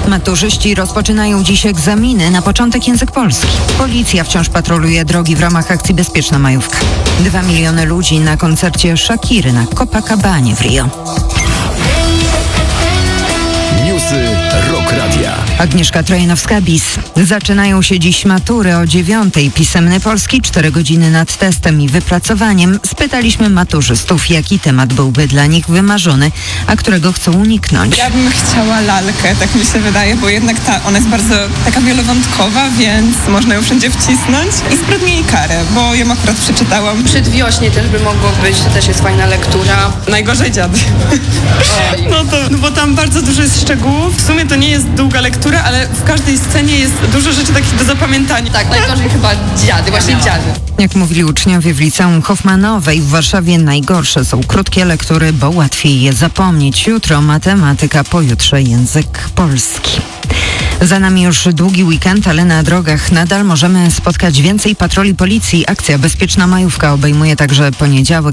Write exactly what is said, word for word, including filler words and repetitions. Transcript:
Maturzyści rozpoczynają dziś egzaminy, na początek język polski. Policja wciąż patroluje drogi w ramach akcji Bezpieczna Majówka. Dwa miliony ludzi na koncercie Shakiry na Copacabanie w Rio. Newsy Rock Radia. Agnieszka Trojanowska-Bis. Zaczynają się dziś matury o dziewiątej. Pisemny polski, cztery godziny nad testem i wypracowaniem. Spytaliśmy maturzystów, jaki temat byłby dla nich wymarzony, a którego chcą uniknąć. Ja bym chciała lalkę, tak mi się wydaje, bo jednak ta, ona jest bardzo taka wielowątkowa, więc można ją wszędzie wcisnąć. I spadnie jej karę, bo ją akurat przeczytałam. Przedwiośnie też by mogło być, to też jest fajna lektura. Najgorzej dziady. No to, no bo tam bardzo dużo jest szczegółów. W sumie to nie jest długa lektura, ale w każdej scenie jest dużo rzeczy takich do zapamiętania. Tak, najgorzej chyba dziady, właśnie dziady. Jak mówili uczniowie w liceum Hoffmanowej w Warszawie, najgorsze są krótkie lektury, bo łatwiej je zapomnieć. Jutro matematyka, pojutrze język polski. Za nami już długi weekend, ale na drogach nadal możemy spotkać więcej patroli policji. Akcja Bezpieczna Majówka obejmuje także poniedziałek